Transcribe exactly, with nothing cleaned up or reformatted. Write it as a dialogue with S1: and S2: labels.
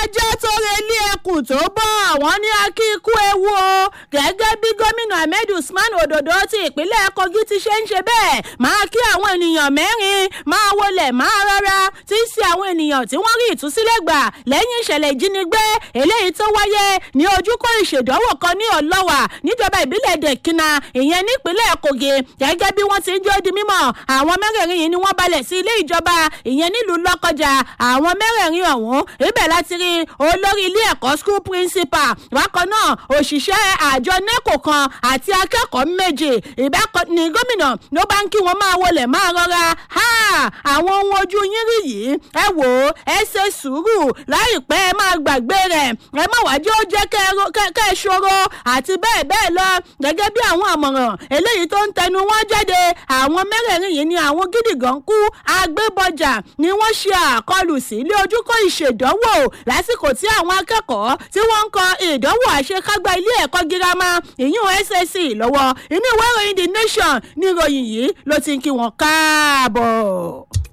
S1: ajá tó relé ẹkùn tó bọ̀ wọ́n ní akíkú ewu o gẹ́gẹ́ bí gómìnà ahmed usman ododo ti ìpínlẹ̀ kogi ti ṣe ń ṣe bẹ́ẹ̀ máa kí àwọn ènìyàn mẹ́rin máa wọlé máa rọra tí í ṣe àwọn ènìyàn tí wọ́n rí ìtúsílẹ̀ gbà lẹ́yìn ìṣẹ̀lẹ̀ ìjínigbé eléyìí tó wáyé ní ojúkọ ìṣèdánwò kan ní ọlọ́wà níjọba ìbílẹ̀ dẹ̀kínà ìyẹn nípínlẹ̀ kogi gẹ́gẹ́ bí wọ́n ti ń jó di mímọ̀ àwọn mẹ́rẹ̀ẹ̀rin yìí ni wọ́n balẹ̀ sí ilé ìjọba ìyẹn nílùú lọ́kọjà àwọn mẹ́rẹ̀ẹ̀rin ọ̀hún ibẹ̀ láti rí olórí ilé ẹ̀kọ́ school principal bákan náà òṣìṣẹ́ àjọ neco kan àti akẹ́kọ̀ọ́ méjì ìbákan ní gómìnà ló bá ń kí wọn máa wọlé máa rọra àwọn ohun ojú yín rí yìí ẹ wò ó ẹ ṣe sùúrù láìpẹ́ ẹ máa gbàgbé rẹ̀ ẹ má wájú ó jẹ́ kẹ́ ẹ ṣòro àti bẹ́ẹ̀ bẹ́ẹ̀ lọ gẹ́gẹ́ bí àwọn àmọ̀ràn eléyìí tó ń tẹnu wọn jáde àwọn mẹ́rẹ̀ẹ̀rin yìí ni àwọn gídìgàn kú agbébọjà ni wọ́n ṣe àkọlù sí ilé ojúkọ ìṣèdánwò lásìkò tí àwọn akẹ́kọ̀ọ́ tí wọ́n ń kọ ìdánwò àṣekágbá ilé ẹ̀kọ́ girama ìyún S S C lọ́wọ́ inú ìwé ìròyìn The Nation ní ìròyìn yìí ló ti ń kí wọn káàbọ̀.